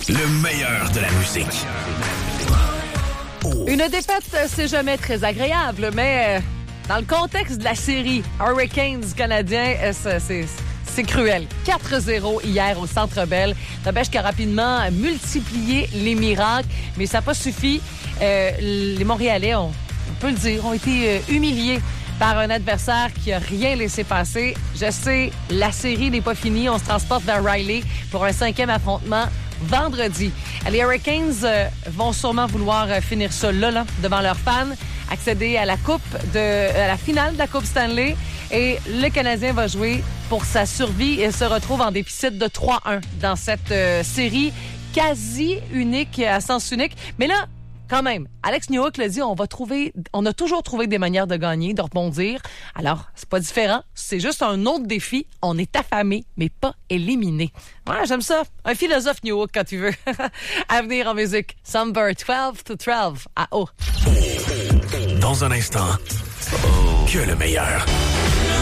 Le meilleur de la musique. Une défaite, c'est jamais très agréable, mais dans le contexte de la série Hurricanes canadiens, c'est cruel. 4-0 hier au Centre Bell. N'empêche qui a rapidement multiplié les miracles, mais ça n'a pas suffi. Les Montréalais, on peut le dire, ont été humiliés par un adversaire qui a rien laissé passer. Je sais, la série n'est pas finie. On se transporte vers Riley pour un 5e affrontement vendredi. Les Hurricanes vont sûrement vouloir finir ça là, devant leurs fans, accéder à la la finale de la Coupe Stanley. Et le Canadien va jouer pour sa survie et se retrouve en déficit de 3-1 dans cette série unique à sens unique. Mais là, quand même, Alex Newhook l'a dit, on a toujours trouvé des manières de gagner, de rebondir. Alors, c'est pas différent. C'est juste un autre défi. On est affamé, mais pas éliminé. Ouais, j'aime ça. Un philosophe Newhook, quand tu veux. À venir en musique. Summer 12-12 à O. Dans un instant, que le meilleur.